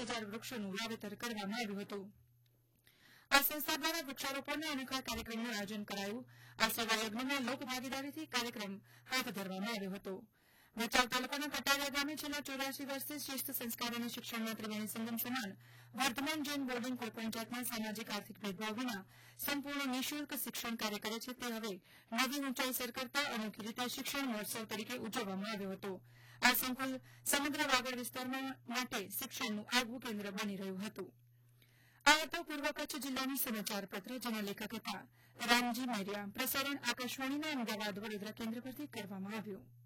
10,000 વૃક્ષોનું વાવેતર કરવામાં આવ્યું હતું. આ સંસ્થા દ્વારા વૃક્ષારોપણના અનોખા કાર્યક્રમનું આયોજન કરાયું. આ સેવાયજ્ઞમાં લોકભાગીદારીથી કાર્યક્રમ હાથ ધરવામાં આવ્યો હતો. ભચાઉ તાલુકાના કટારિયા ગામે છેલ્લા 84 વર્ષથી શિસ્ત સંસ્કાર અને શિક્ષણના ત્રિવેણી સંગમ સમાન વર્ધમાન જૈન બોર્ડિંગ કોઈપણ જાતના સામાજિક આર્થિક ભેદભાવ વિના સંપૂર્ણ નિઃશુલ્ક શિક્ષણ કાર્ય કરે છે. તે હવે નવી ઊંચાઈ સર કરતા અનોખી રીતે શિક્ષણ મહોત્સવ તરીકે ઉજવવામાં આવ્યો હતો. આ સંકુલ સમગ્ર વાગડ વિસ્તારમાં માટે શિક્ષણનું આગવું કેન્દ્ર બની રહ્યું હતું. આ હતો પૂર્વ કચ્છ જિલ્લાનું સમાચાર પત્ર, જેના લેખક હતા રામજી મેરિયા. પ્રસારણ આકાશવાણીના અમદાવાદ વડોદરા કેન્દ્ર પરથી કરવામાં આવ્યું.